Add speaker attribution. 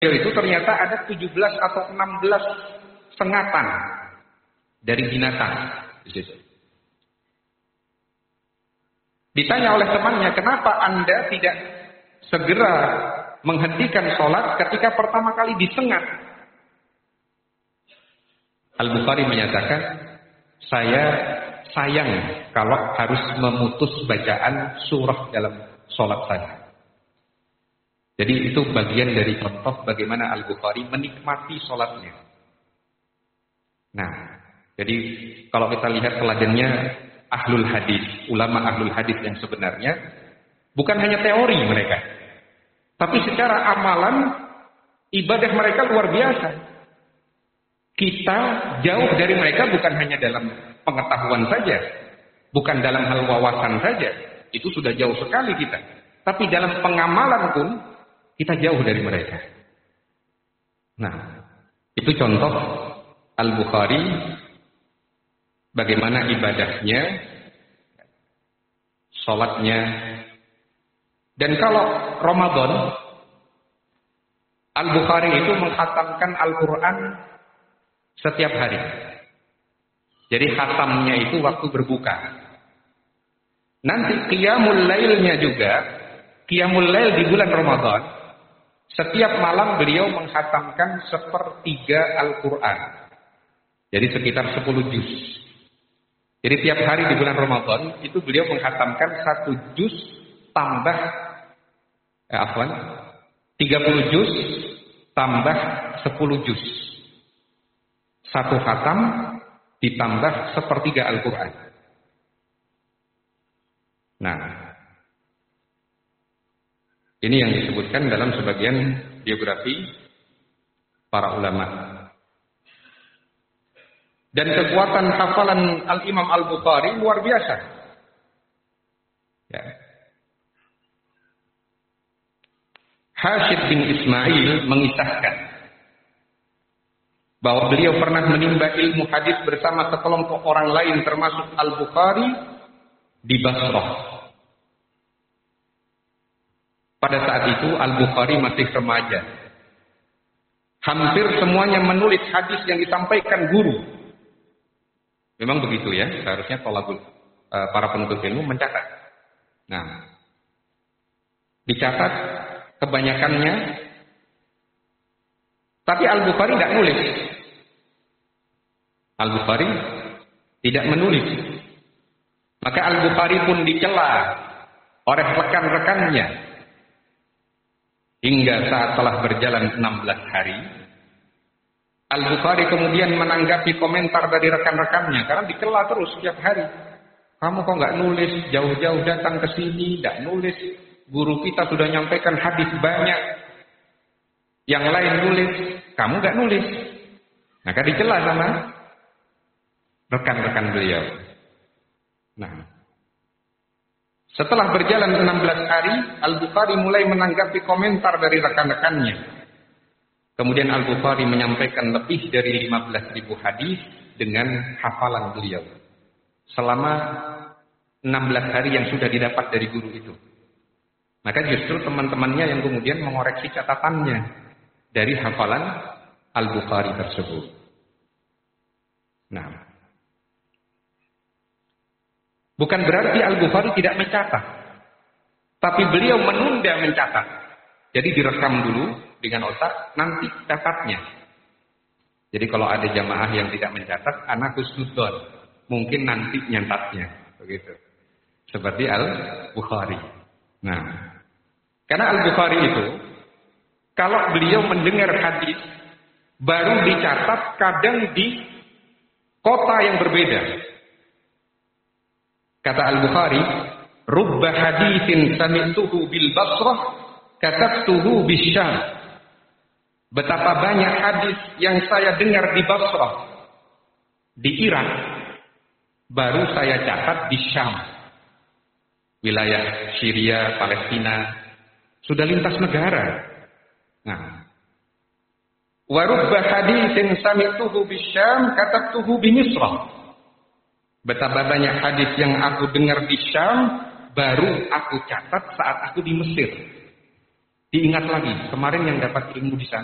Speaker 1: itu ternyata ada 17 atau 16 sengatan dari binatang di situ. Ditanya oleh temannya, kenapa Anda tidak segera menghentikan sholat ketika pertama kali disengat? Al-Bukhari menyatakan, saya sayang kalau harus memutus bacaan surah dalam sholat saya. Jadi itu bagian dari contoh bagaimana Al-Bukhari menikmati sholatnya. Nah, jadi kalau kita lihat teladannya ahlul hadis, ulama ahlul hadis yang sebenarnya bukan hanya teori mereka, tapi secara amalan ibadah mereka luar biasa. Kita jauh dari mereka bukan hanya dalam pengetahuan saja, bukan dalam hal wawasan saja, itu sudah jauh sekali kita. Tapi dalam pengamalan pun kita jauh dari mereka. Nah, itu contoh Al-Bukhari bagaimana ibadahnya, sholatnya. Dan kalau Ramadan, Al-Bukhari itu menghatamkan Al-Quran setiap hari. Jadi khatamnya itu waktu berbuka. Nanti qiyamul lailnya juga, qiyamul lail di bulan Ramadan, setiap malam beliau menghatamkan 1/3 Al-Quran. Jadi sekitar 10 juz. Jadi tiap hari di bulan Ramadan itu beliau menghatamkan 1 juz tambah 30 juz tambah 10 juz. 1 khatam ditambah 1/3 Al-Quran. Nah, ini yang disebutkan dalam sebagian biografi para ulama. Dan kekuatan hafalan Al-Imam Al-Bukhari luar biasa. Ya. Hashid bin Ismail mengisahkan bahwa beliau pernah menimba ilmu hadis bersama sekelompok orang lain termasuk Al-Bukhari di Basrah. Pada saat itu Al-Bukhari masih remaja. Hampir semuanya menulis hadis yang disampaikan guru. Memang begitu ya, seharusnya para penuntut ilmu mencatat. Nah, dicatat kebanyakannya, tapi Al-Bukhari tidak nulis. Al-Bukhari tidak menulis. Maka Al-Bukhari pun dicela oleh rekan-rekannya. Hingga saat telah berjalan 16 hari, Al-Bukhari kemudian menanggapi komentar dari rekan-rekannya, karena dicela terus setiap hari. Kamu kok nggak nulis, jauh-jauh datang ke sini, nggak nulis. Guru kita sudah nyampaikan hadis banyak, yang lain nulis, kamu nggak nulis. Maka dicela sama rekan-rekan beliau. Nah, setelah berjalan 16 hari, Al-Bukhari mulai menanggapi komentar dari rekan-rekannya. Kemudian Al-Bukhari menyampaikan lebih dari 15.000 hadis dengan hafalan beliau. Selama 16 hari yang sudah didapat dari guru itu. Maka justru teman-temannya yang kemudian mengoreksi catatannya dari hafalan Al-Bukhari tersebut. Nah, bukan berarti Al-Bukhari tidak mencatat, tapi beliau menunda mencatat. Jadi direkam dulu dengan otak, nanti catatnya. Jadi kalau ada jamaah yang tidak mencatat, ana husnudzon, mungkin nanti nyatatnya, begitu. Seperti Al-Bukhari. Nah, karena Al-Bukhari itu, kalau beliau mendengar hadis, baru dicatat kadang di kota yang berbeda. Kata Al-Bukhari, rubba haditsin sami'tuhu bil Basrah, katabtuhu bisyam. Betapa banyak hadis yang saya dengar di Basrah, di Irak, baru saya catat di Syam. Wilayah Syria, Palestina, sudah lintas negara. Nah, wa rubba haditsin sami'tuhu bisyam, katabtuhu bi Misra. Betapa banyak hadis yang aku dengar di Syam, baru aku catat saat aku di Mesir. Diingat lagi, kemarin yang dapat ilmu di sana